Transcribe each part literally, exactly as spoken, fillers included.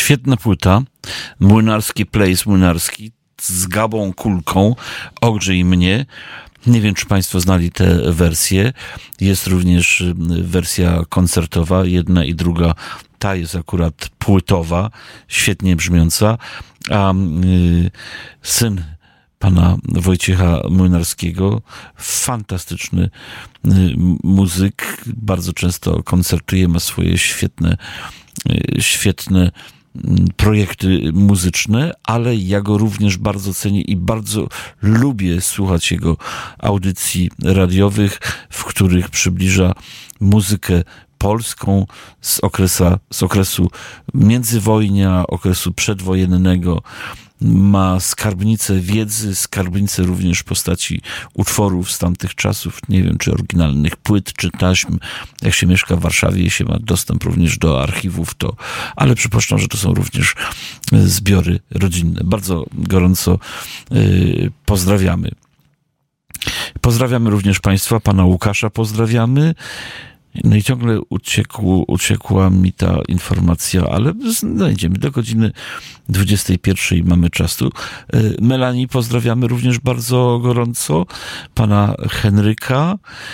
Świetna płyta. Młynarski Place, Młynarski z Gabą Kulką. Ogrzej mnie. Nie wiem, czy Państwo znali tę wersję. Jest również wersja koncertowa, jedna i druga. Ta jest akurat płytowa, świetnie brzmiąca. A y, syn pana Wojciecha Młynarskiego, fantastyczny y, muzyk, bardzo często koncertuje, ma swoje świetne, y, świetne projekty muzyczne, ale ja go również bardzo cenię i bardzo lubię słuchać jego audycji radiowych, w których przybliża muzykę polską z, okresa, z okresu międzywojnia, okresu przedwojennego. Ma skarbnicę wiedzy, skarbnicę również w postaci utworów z tamtych czasów, nie wiem, czy oryginalnych płyt, czy taśm. Jak się mieszka w Warszawie i się ma dostęp również do archiwów, to, ale przypuszczam, że to są również zbiory rodzinne. Bardzo gorąco yy, pozdrawiamy. Pozdrawiamy również Państwa, pana Łukasza pozdrawiamy. No i ciągle uciekł, uciekła mi ta informacja, ale znajdziemy do godziny dwudziestej pierwszej, mamy czasu. Melanii pozdrawiamy również bardzo gorąco, pana Henryka.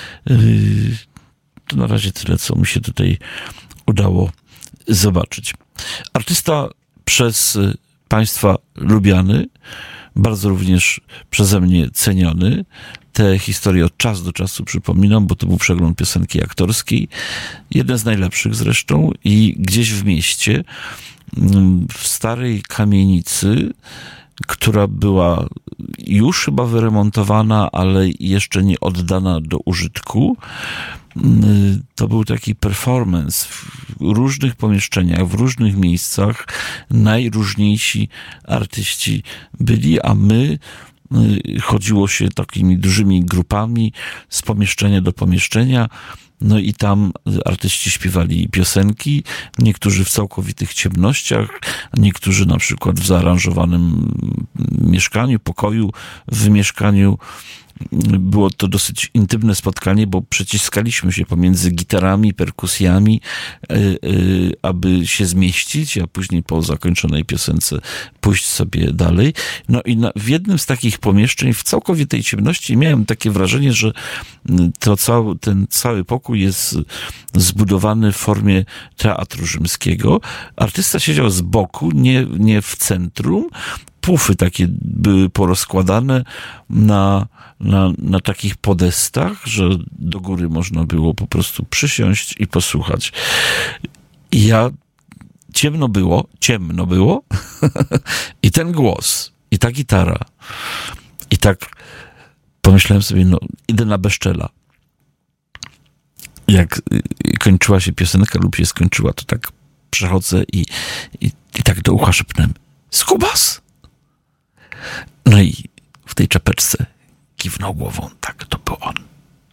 To na razie tyle, co mi się tutaj udało zobaczyć. Artysta przez Państwa lubiany, bardzo również przeze mnie ceniony. Te historie od czasu do czasu przypominam, bo to był przegląd piosenki aktorskiej. Jeden z najlepszych zresztą i gdzieś w mieście, w starej kamienicy, która była już chyba wyremontowana, ale jeszcze nie oddana do użytku. To był taki performance w różnych pomieszczeniach, w różnych miejscach. Najróżniejsi artyści byli, a my chodziło się takimi dużymi grupami z pomieszczenia do pomieszczenia, no i tam artyści śpiewali piosenki, niektórzy w całkowitych ciemnościach, niektórzy na przykład w zaaranżowanym mieszkaniu, pokoju w mieszkaniu. Było to dosyć intymne spotkanie, bo przeciskaliśmy się pomiędzy gitarami, perkusjami, aby się zmieścić, a później po zakończonej piosence pójść sobie dalej. No i na, w jednym z takich pomieszczeń w całkowitej ciemności miałem takie wrażenie, że to cały, ten cały pokój jest zbudowany w formie teatru rzymskiego. Artysta siedział z boku, nie, nie w centrum. Pufy takie były porozkładane na, na, na takich podestach, że do góry można było po prostu przysiąść i posłuchać. I ja, ciemno było, ciemno było i ten głos, i ta gitara, i tak pomyślałem sobie, no idę na Beszczela. Jak kończyła się piosenka lub się skończyła, to tak przechodzę i, i, i tak do ucha szepnę: Skubas! No i w tej czapeczce kiwnął głową. Tak, to był on.